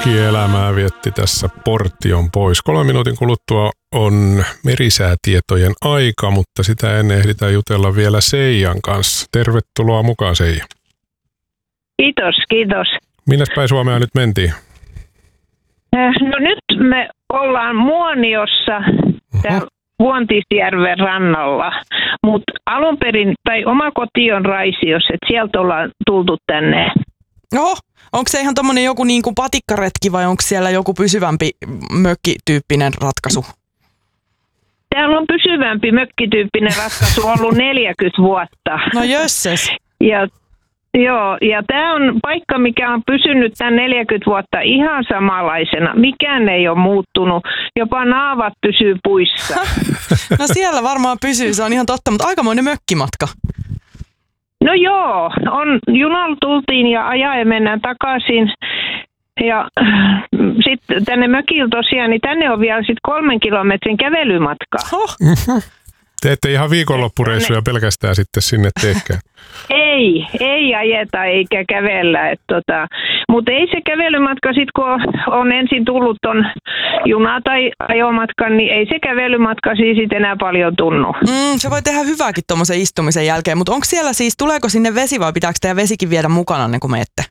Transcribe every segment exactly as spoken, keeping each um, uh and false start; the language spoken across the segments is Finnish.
mökkielämää vietti tässä Portion pois. Kolmen minuutin kuluttua on merisäätietojen aika, mutta sitä ennen ehditään jutella vielä Seijan kanssa. Tervetuloa mukaan, Seija. Kiitos, kiitos. Minnes päin Suomea nyt mentiin? No nyt me ollaan Muoniossa täällä Vuontisjärven rannalla, mutta alun perin, tai oma koti on Raisiossa, että sieltä ollaan tultu tänne. Oho, onko se ihan tommonen joku niinku patikkaretki vai onko siellä joku pysyvämpi mökkityyppinen ratkaisu? Täällä on pysyvämpi mökkityyppinen ratkaisu ollut neljäkymmentä vuotta. No jösses. Ja Joo, ja tämä on paikka, mikä on pysynyt tämän neljäkymmentä vuotta ihan samanlaisena. Mikään ei ole muuttunut, jopa naavat pysyy puissa. No siellä varmaan pysyy, se on ihan totta, mutta aikamoinen mökkimatka. No joo, on, junalla tultiin ja ajaen mennään takaisin. Ja sitten tänne mökillä tosiaan, niin tänne on vielä sitten kolmen kilometrin kävelymatka. Oh. Te ette ihan viikonloppureissuja pelkästään sitten sinne teekään. Ei, ei ajeta eikä kävellä. Tota, mutta ei se kävelymatka sitten, kun on ensin tullut ton juna- tai ajomatkan, niin ei se kävelymatka siis sit enää paljon tunnu. Mm, se voi tehdä hyvääkin tuommoisen istumisen jälkeen, mutta onko siellä siis, tuleeko sinne vesi vai pitääkö teidän vesikin viedä mukana ennen kuin menette?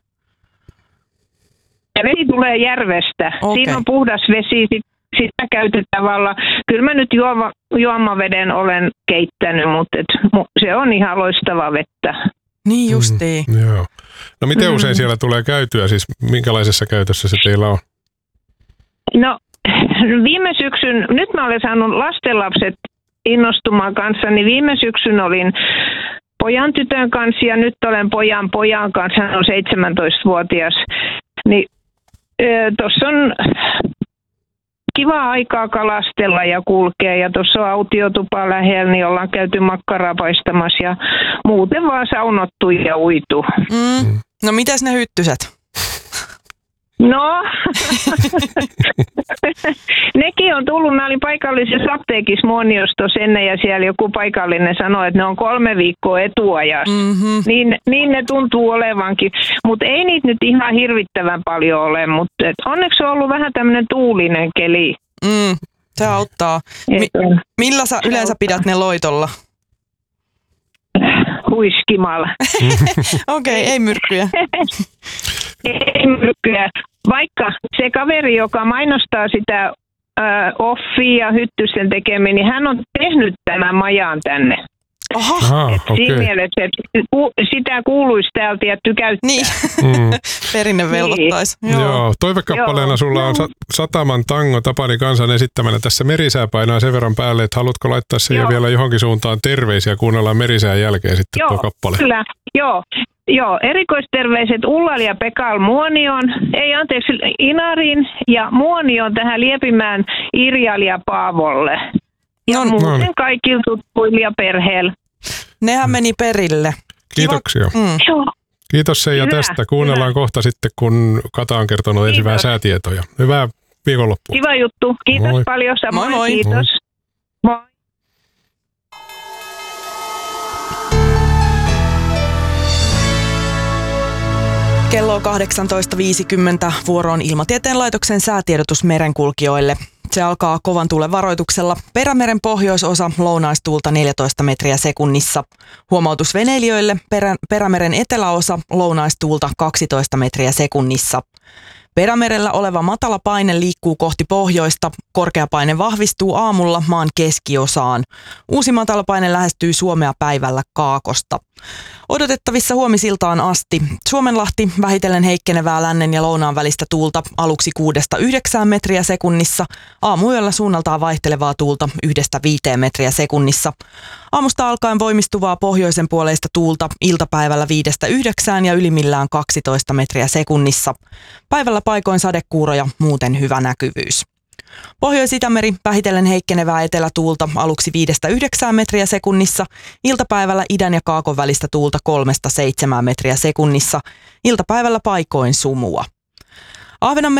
Ja vesi tulee järvestä. Okay. Siinä on puhdas vesi, sit, sitä käytetään valla. Kyllä mä nyt juoma, juomaveden olen keittänyt, mutta et, se on ihan loistavaa vettä. Niin justiin. Mm, joo. No miten usein mm. siellä tulee käytyä, siis minkälaisessa käytössä se teillä on? No viime syksyn, nyt mä olen saanut lastenlapset innostumaan kanssa, niin viime syksyn olin pojan tytön kanssa ja nyt olen pojan pojan kanssa, hän on seitsemäntoistavuotias. Niin tuossa on kiva aikaa kalastella ja kulkea ja tuossa on autiotupa lähellä, niin ollaan käyty makkaraa paistamassa ja muuten vaan saunottu ja uitu. Mm. No mitäs ne hyttyset? No, nekin on tullut. Mä olin paikallisessa apteekissa Muoniossa ennen ja siellä joku paikallinen sanoi, että ne on kolme viikkoa etuajassa. Mm-hmm. Niin, niin ne tuntuu olevankin. Mutta ei niitä nyt ihan hirvittävän paljon ole, mutta onneksi on ollut vähän tämmöinen tuulinen keli. Mm, se auttaa. Mi- millä sä yleensä pidät ne loitolla? Huiskimalla. Okei, okay, ei myrkkyjä. Ei myrkkyjä. Vaikka se kaveri, joka mainostaa sitä äh, offia ja hyttysten tekeminen, niin hän on tehnyt tämän majan tänne. Oho. Aha, okay. Siinä mielessä, että sitä kuuluisi täältä ja tykäyttää. Niin, mm. perinne velvoittaisi. Niin. Joo. Joo, toivekappaleena Joo. sulla on Sataman tango Tapani Kansan esittämänä tässä Merisää painaa sen verran päälle, että haluatko laittaa sen ja vielä johonkin suuntaan terveisiä, kuunnellaan Merisään jälkeen sitten Joo, tuo kappale. Kyllä, joo. Joo, erikoisterveiset Ullal ja Pekal Muonioon, ei anteeksi Inariin ja Muonioon tähän Liepimään Irjal ja Paavolle. Ja no, muuten no. kaikilla tuttuilla ja perheellä. Nehän meni perille. Kiitoksia. Mm. Kiitos Seija hyvä, tästä. Kuunnellaan hyvä. kohta sitten, kun Kata on kertonut ensin vähän säätietoja. Hyvää viikonloppua. Kiva juttu. Kiitos moi. paljon. Samoin. Moi moi. Kiitos. Moi. moi. Kello on kahdeksantoista viisikymmentä. Vuoro on Ilmatieteen laitoksen säätiedotus merenkulkijoille. Se alkaa kovan tuulen varoituksella. Perämeren pohjoisosa lounaistuulta neljätoista metriä sekunnissa. Huomautus veneilijöille. Perä, Perämeren eteläosa lounaistuulta kaksitoista metriä sekunnissa. Perämerellä oleva matala paine liikkuu kohti pohjoista. Korkea paine vahvistuu aamulla maan keskiosaan. Uusi matala paine lähestyy Suomea päivällä kaakosta. Odotettavissa huomisiltaan asti. Suomenlahti vähitellen heikkenevää lännen ja lounaan välistä tuulta aluksi kuudesta yhdeksään metriä sekunnissa. Aamuyöllä suunnaltaan vaihtelevaa tuulta yhdestä viiteen metriä sekunnissa. Aamusta alkaen voimistuvaa pohjoisen puoleista tuulta iltapäivällä viidestä yhdeksään ja ylimmillään kaksitoista metriä sekunnissa. Päivällä paikoin sadekuuroja, muuten hyvä näkyvyys. Pohjois-Itämeri vähitellen heikkenevää etelätuulta aluksi viidestä yhdeksään metriä sekunnissa, iltapäivällä idän ja kaakon välistä tuulta kolmesta seitsemään metriä sekunnissa, iltapäivällä paikoin sumua. Ahvenanmeren